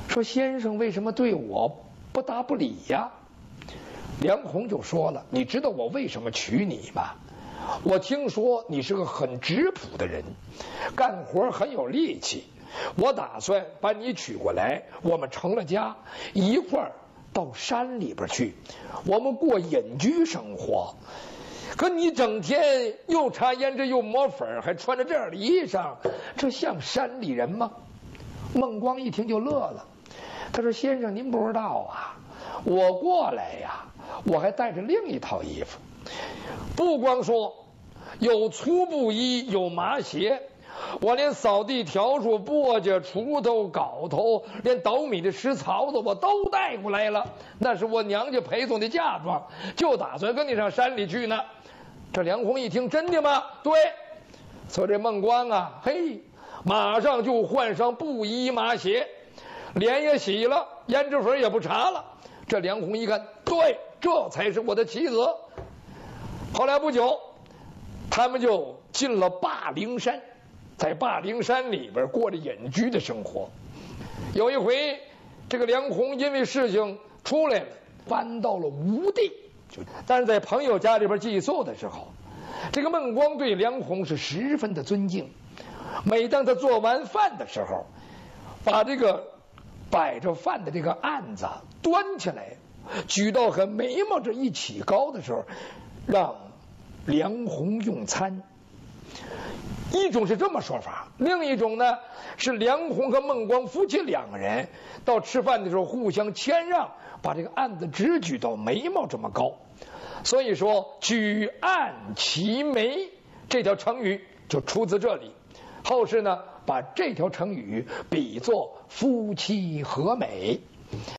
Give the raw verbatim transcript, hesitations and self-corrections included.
说先生为什么对我不答不理呀？梁鸿就说了，你知道我为什么娶你吗？我听说你是个很质朴的人，干活很有力气，我打算把你娶过来，我们成了家，一块儿到山里边去，我们过隐居生活。可你整天又擦胭脂又抹粉，还穿着这样的衣裳，这像山里人吗？孟光一听就乐了，他说：“先生您不知道啊，我过来呀，我还带着另一套衣服，不光说有粗布衣，有麻鞋，我连扫地笤帚、簸箕、锄头、镐头，连捣米的石槽子我都带过来了，那是我娘家陪送的嫁妆，就打算跟你上山里去呢。”这梁鸿一听，真的吗？对。所以这孟光啊，嘿，马上就换上布衣麻鞋，脸也洗了，胭脂粉也不擦了。这梁鸿一看，对，这才是我的妻子。后来不久，他们就进了霸陵山，在霸陵山里边过着隐居的生活。有一回，这个梁鸿因为事情出来了，搬到了吴地。但是在朋友家里边寄宿的时候，这个孟光对梁鸿是十分的尊敬。每当他做完饭的时候，把这个摆着饭的这个案子端起来，举到和眉毛这一起高的时候，让梁鸿用餐。一种是这么说法，另一种呢是梁鸿和孟光夫妻两个人到吃饭的时候互相谦让，把这个案子只举到眉毛这么高，所以说举案齐眉这条成语就出自这里。后世呢把这条成语比作夫妻和美。